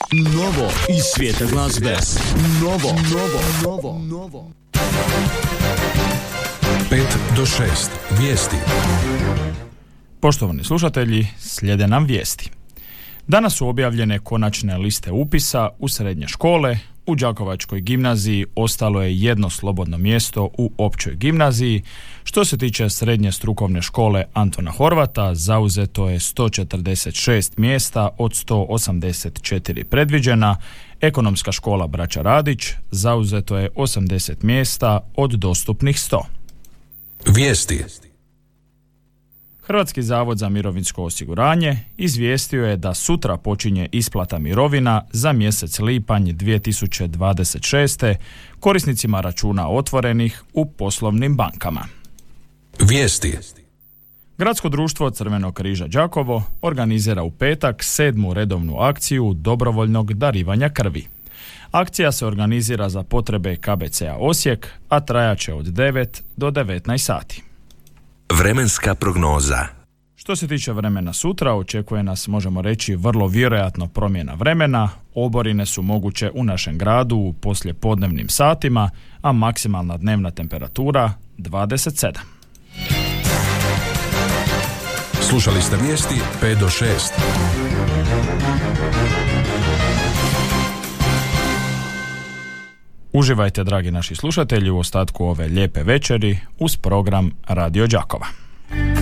Novo iz svijeta glazbe. Novo. 5 do 6. Vijesti. Poštovani slušatelji, slijede nam vijesti. Danas su objavljene konačne liste upisa u srednje škole. U Đakovačkoj gimnaziji ostalo je jedno slobodno mjesto u općoj gimnaziji. Što se tiče srednje strukovne škole Antona Horvata, zauzeto je 146 mjesta od 184 predviđena. Ekonomska škola Braća Radić, zauzeto je 80 mjesta od dostupnih 100. Vijesti. Hrvatski zavod za mirovinsko osiguranje izvijestio je da sutra počinje isplata mirovina za mjesec lipanj 2026. korisnicima računa otvorenih u poslovnim bankama. Vijesti. Gradsko društvo Crvenog križa Đakovo organizira u petak 7. redovnu akciju dobrovoljnog darivanja krvi. Akcija se organizira za potrebe KBC-a Osijek, a trajaće od 9 do 19 sati. Vremenska prognoza. Što se tiče vremena sutra, očekuje nas, možemo reći, vrlo vjerojatno promjena vremena. Oborine su moguće u našem gradu u poslijepodnevnim satima, a maksimalna dnevna temperatura 27. Slušali ste vijesti 5 do 6. Uživajte, dragi naši slušatelji, u ostatku ove lijepe večeri uz program Radio Đakova.